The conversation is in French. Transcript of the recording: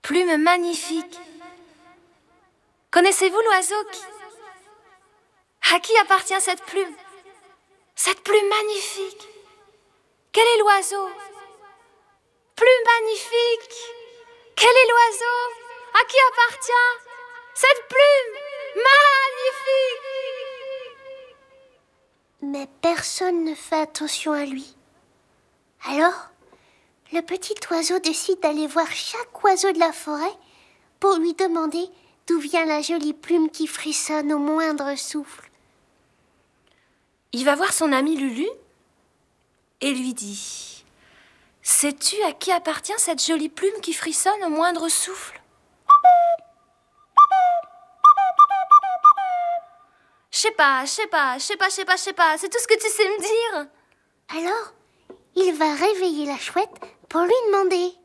Plume magnifique. Connaissez-vous l'oiseau À qui appartient cette plume? Cette plume magnifique. Quel est l'oiseau? Plume magnifique. Quel est l'oiseau? À qui appartient cette plume magnifique? Mais personne ne fait attention à lui. Alors, le petit oiseau décide d'aller voir chaque oiseau de la forêt pour lui demander d'où vient la jolie plume qui frissonne au moindre souffle. Il va voir son ami Lulu et lui dit: sais-tu à qui appartient cette jolie plume qui frissonne au moindre souffle? Je sais pas, c'est tout ce que tu sais me dire. Alors, il va réveiller la chouette pour lui demander.